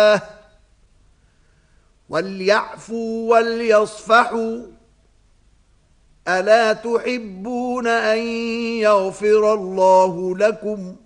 وليعفوا وليصفحوا ألا تحبون أن يغفر الله لكم